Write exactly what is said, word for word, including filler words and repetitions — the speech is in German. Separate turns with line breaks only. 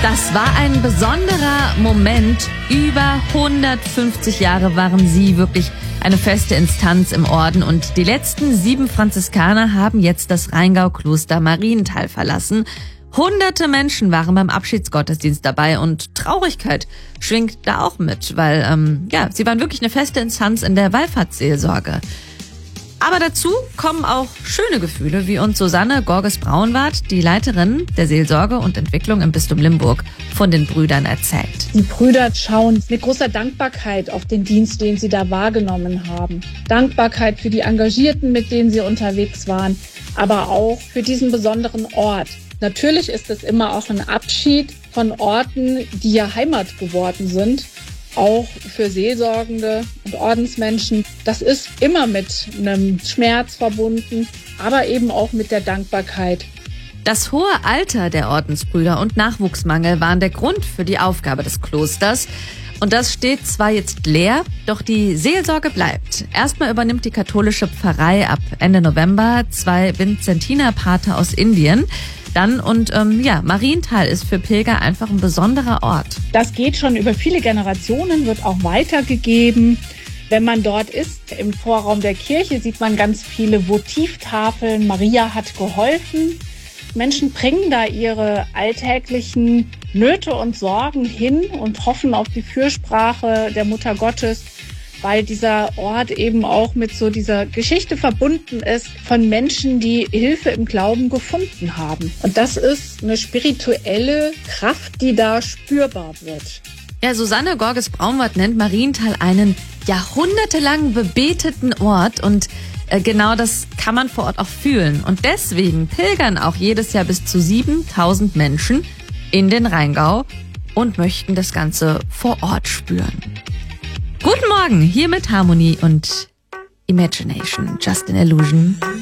Das war ein besonderer Moment. Über hundertfünfzig Jahre waren sie wirklich eine feste Instanz im Orden und die letzten sieben Franziskaner haben jetzt das Rheingau-Kloster Marienthal verlassen. Hunderte Menschen waren beim Abschiedsgottesdienst dabei und Traurigkeit schwingt da auch mit, weil ähm, ja, sie waren wirklich eine feste Instanz in der Wallfahrtsseelsorge. Aber dazu kommen auch schöne Gefühle, wie uns Susanne Gorges-Braunwart, die Leiterin der Seelsorge und Entwicklung im Bistum Limburg, von den Brüdern erzählt.
Die Brüder schauen mit großer Dankbarkeit auf den Dienst, den sie da wahrgenommen haben. Dankbarkeit für die Engagierten, mit denen sie unterwegs waren, aber auch für diesen besonderen Ort. Natürlich ist es immer auch ein Abschied von Orten, die ja Heimat geworden sind. Auch für Seelsorgende und Ordensmenschen. Das ist immer mit einem Schmerz verbunden, aber eben auch mit der Dankbarkeit.
Das hohe Alter der Ordensbrüder und Nachwuchsmangel waren der Grund für die Aufgabe des Klosters. Und das steht zwar jetzt leer, doch die Seelsorge bleibt. Erstmal übernimmt die katholische Pfarrei ab Ende November zwei Vinzentinerpater aus Indien. Dann und ähm, ja, Marienthal ist für Pilger einfach ein besonderer Ort.
Das geht schon über viele Generationen, wird auch weitergegeben. Wenn man dort ist, im Vorraum der Kirche, sieht man ganz viele Votivtafeln. Maria hat geholfen. Menschen bringen da ihre alltäglichen Nöte und Sorgen hin und hoffen auf die Fürsprache der Mutter Gottes, weil dieser Ort eben auch mit so dieser Geschichte verbunden ist von Menschen, die Hilfe im Glauben gefunden haben. Und das ist eine spirituelle Kraft, die da spürbar wird.
Ja, Susanne Gorges-Braunwart nennt Marienthal einen jahrhundertelang bebeteten Ort und äh, genau das kann man vor Ort auch fühlen. Und deswegen pilgern auch jedes Jahr bis zu siebentausend Menschen in den Rheingau und möchten das Ganze vor Ort spüren. Guten Morgen, hier mit Harmony und Imagination, Just an Illusion.